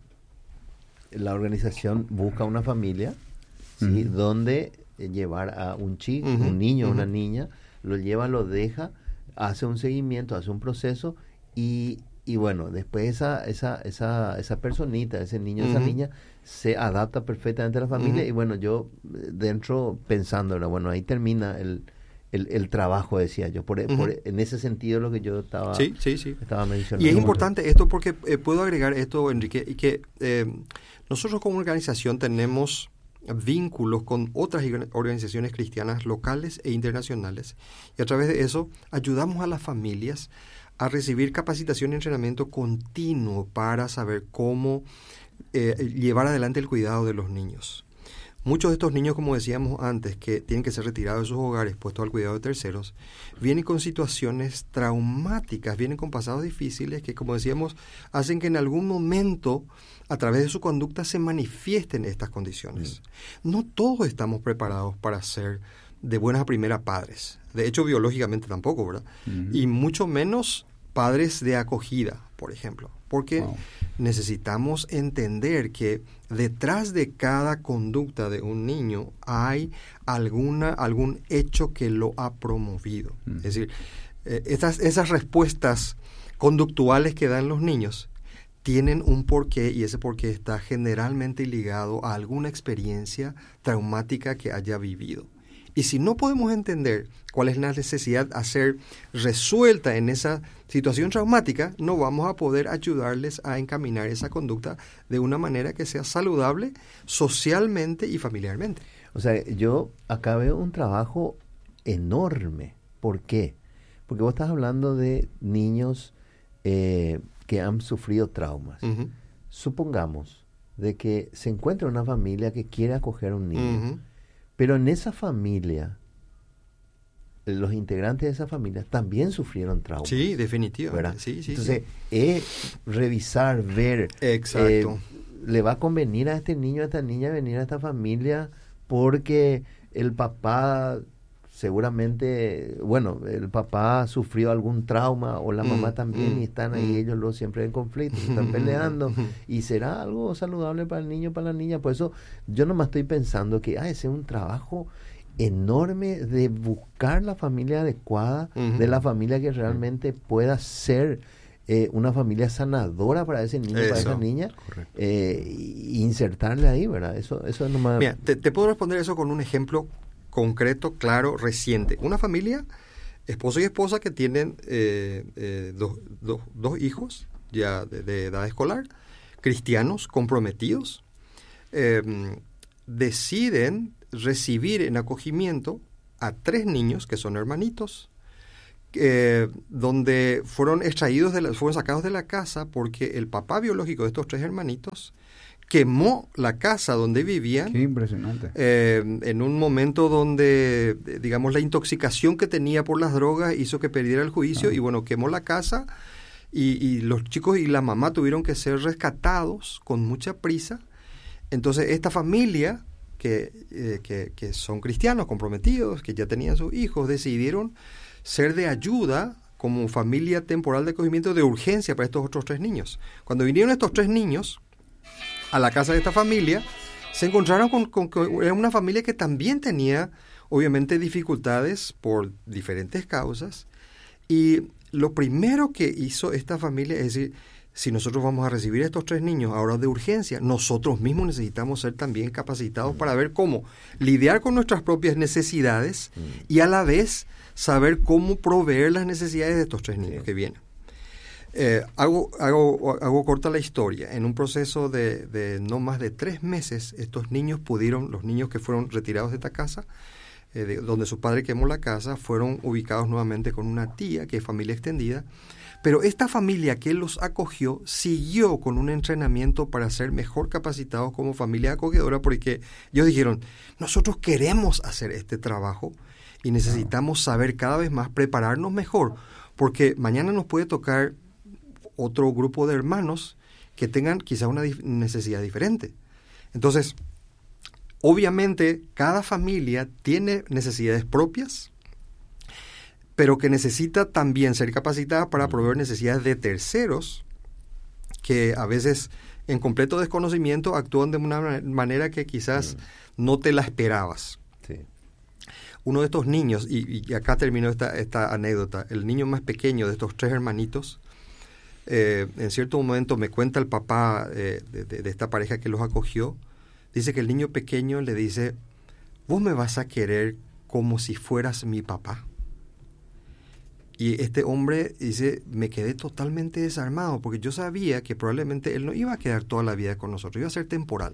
la organización busca una familia, ¿sí? uh-huh. donde llevar a un chico, uh-huh. un niño o uh-huh. una niña, lo lleva, lo deja, hace un seguimiento, hace un proceso y Y bueno, después esa esa esa esa personita, ese niño, uh-huh. esa niña, se adapta perfectamente a la familia. Uh-huh. Y bueno, yo dentro pensando, bueno, ahí termina el, el, el trabajo, decía yo. Por, uh-huh. por en ese sentido lo que yo estaba, sí, sí, sí. estaba mencionando. Y es importante esto porque eh, puedo agregar esto, Enrique, y que eh, nosotros como organización tenemos vínculos con otras organizaciones cristianas locales e internacionales. Y a través de eso ayudamos a las familias a recibir capacitación y entrenamiento continuo para saber cómo eh, llevar adelante el cuidado de los niños. Muchos de estos niños, como decíamos antes, que tienen que ser retirados de sus hogares, puestos al cuidado de terceros, vienen con situaciones traumáticas, vienen con pasados difíciles que, como decíamos, hacen que en algún momento, a través de su conducta, se manifiesten estas condiciones. Mm. No todos estamos preparados para ser de buenas a primeras padres. De hecho, biológicamente tampoco, ¿verdad? Mm-hmm. Y mucho menos padres de acogida, por ejemplo, porque wow. necesitamos entender que detrás de cada conducta de un niño hay alguna algún hecho que lo ha promovido. Mm. Es decir, eh, estas, esas respuestas conductuales que dan los niños tienen un porqué y ese porqué está generalmente ligado a alguna experiencia traumática que haya vivido. Y si no podemos entender cuál es la necesidad a ser resuelta en esa situación traumática, no vamos a poder ayudarles a encaminar esa conducta de una manera que sea saludable socialmente y familiarmente. O sea, yo acá veo un trabajo enorme. ¿Por qué? Porque vos estás hablando de niños eh, que han sufrido traumas. Uh-huh. Supongamos de que se encuentra una familia que quiere acoger a un niño. Uh-huh. Pero en esa familia, los integrantes de esa familia también sufrieron traumas. Sí, definitivamente. Sí, sí, Entonces, sí. es revisar, ver. Exacto. Eh, ¿le va a convenir a este niño, a esta niña venir a esta familia porque el papá seguramente, bueno, el papá sufrió algún trauma o la mamá mm, también mm, y están ahí mm. ellos los siempre en conflicto, se están peleando y será algo saludable para el niño, para la niña? Por eso yo nomás estoy pensando que ah, ese es un trabajo enorme de buscar la familia adecuada, Uh-huh. de la familia que realmente pueda ser eh, una familia sanadora para ese niño, para Eso. esa niña, eh, y insertarle ahí, ¿verdad? Eso, eso es nomás... Mira, te, te puedo responder eso con un ejemplo concreto, claro, reciente. Una familia, esposo y esposa, que tienen eh, eh, dos, dos, dos hijos ya de, de edad escolar, cristianos comprometidos, eh, deciden recibir en acogimiento a tres niños que son hermanitos, eh, donde fueron extraídos, de la, fueron sacados de la casa porque el papá biológico de estos tres hermanitos quemó la casa donde vivían. Qué impresionante. Eh, en un momento donde, eh, digamos, la intoxicación que tenía por las drogas hizo que perdiera el juicio, Ah. y bueno, quemó la casa, y, y los chicos y la mamá tuvieron que ser rescatados con mucha prisa. Entonces esta familia, que, eh, que, que son cristianos comprometidos, que ya tenían sus hijos, decidieron ser de ayuda como familia temporal de acogimiento de urgencia para estos otros tres niños. Cuando vinieron estos tres niños a la casa de esta familia, se encontraron con, con que era una familia que también tenía, obviamente, dificultades por diferentes causas. Y lo primero que hizo esta familia es decir, si nosotros vamos a recibir a estos tres niños ahora de urgencia, nosotros mismos necesitamos ser también capacitados para ver cómo lidiar con nuestras propias necesidades y a la vez saber cómo proveer las necesidades de estos tres niños que vienen. Eh, hago, hago, hago corta la historia. En un proceso de, de no más de tres meses, estos niños pudieron, los niños que fueron retirados de esta casa, eh, de, donde su padre quemó la casa, fueron ubicados nuevamente con una tía, que es familia extendida. Pero esta familia que los acogió siguió con un entrenamiento para ser mejor capacitados como familia acogedora, porque ellos dijeron, nosotros queremos hacer este trabajo y necesitamos saber cada vez más, prepararnos mejor, porque mañana nos puede tocar otro grupo de hermanos que tengan quizá una dif- necesidad diferente. Entonces, obviamente, cada familia tiene necesidades propias, pero que necesita también ser capacitada para proveer necesidades de terceros que a veces en completo desconocimiento actúan de una manera que quizás mm. no te la esperabas. Sí. Uno de estos niños, y, y acá terminó esta, esta anécdota, el niño más pequeño de estos tres hermanitos, eh, en cierto momento me cuenta el papá eh, de, de, de esta pareja que los acogió, dice que el niño pequeño le dice, vos me vas a querer como si fueras mi papá. Y este hombre dice, me quedé totalmente desarmado porque yo sabía que probablemente él no iba a quedar toda la vida con nosotros, iba a ser temporal.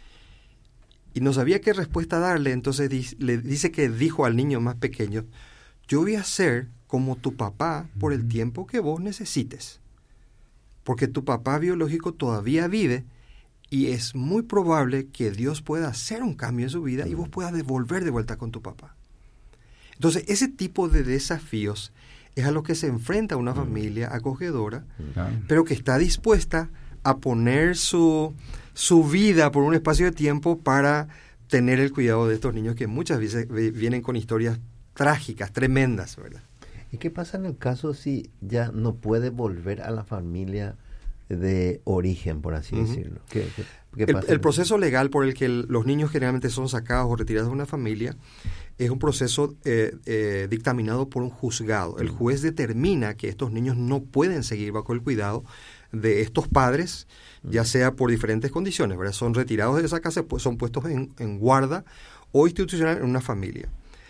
Y no sabía qué respuesta darle, entonces di- le dice que dijo al niño más pequeño, yo voy a ser como tu papá por el tiempo que vos necesites. Porque tu papá biológico todavía vive y es muy probable que Dios pueda hacer un cambio en su vida y vos puedas devolver de vuelta con tu papá. Entonces, ese tipo de desafíos es a lo que se enfrenta una familia acogedora, Claro. pero que está dispuesta a poner su, su vida por un espacio de tiempo para tener el cuidado de estos niños que muchas veces vienen con historias trágicas, tremendas, ¿verdad? ¿Y qué pasa en el caso si ya no puede volver a la familia de origen, por así Uh-huh. decirlo? ¿Qué, qué, qué El, pasa? el proceso legal por el que el, los niños generalmente son sacados o retirados de una familia es un proceso eh, eh, dictaminado por un juzgado. El juez determina que estos niños no pueden seguir bajo el cuidado de estos padres, ya sea por diferentes condiciones, ¿verdad? Son retirados de esa casa, pues son puestos en, en guarda o institucional en una familia.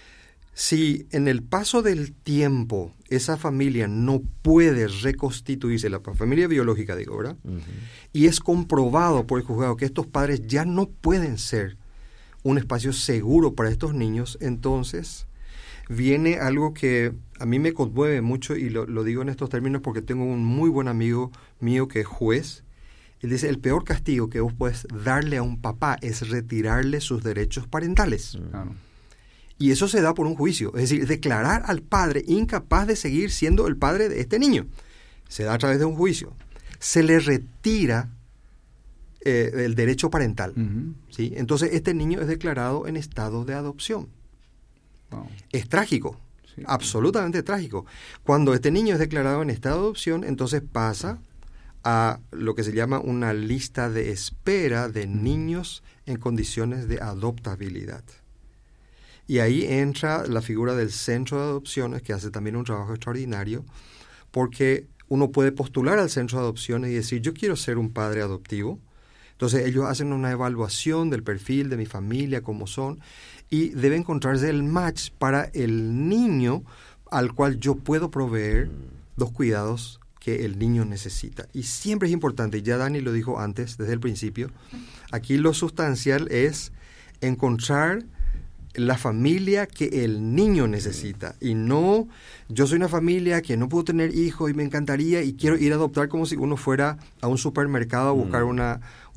Si en el paso del tiempo esa familia no puede reconstituirse, la familia biológica digo, ¿verdad? Uh-huh. Y es comprobado por el juzgado que estos padres ya no pueden ser un espacio seguro para estos niños, entonces viene algo que a mí me conmueve mucho y lo, lo digo en estos términos porque tengo un muy buen amigo mío que es juez. Él dice, el peor castigo que vos puedes darle a un papá es retirarle sus derechos parentales. Claro. Y eso se da por un juicio, es decir, declarar al padre incapaz de seguir siendo el padre de este niño. Se da a través de un juicio. Se le retira eh, el derecho parental. Uh-huh. ¿Sí? Entonces, este niño es declarado en estado de adopción. Wow. Es trágico, Sí. absolutamente trágico. Cuando este niño es declarado en estado de adopción, entonces pasa a lo que se llama una lista de espera de niños en condiciones de adoptabilidad. Y ahí entra la figura del centro de adopciones, que hace también un trabajo extraordinario, porque uno puede postular al centro de adopciones y decir, yo quiero ser un padre adoptivo. Entonces ellos hacen una evaluación del perfil de mi familia, cómo son, y debe encontrarse el match para el niño al cual yo puedo proveer los cuidados que el niño necesita. Y siempre es importante, ya Dani lo dijo antes, desde el principio, aquí lo sustancial es encontrar la familia que el niño necesita, y no, yo soy una familia que no puedo tener hijos y me encantaría y quiero ir a adoptar, como si uno fuera a un supermercado a buscar una,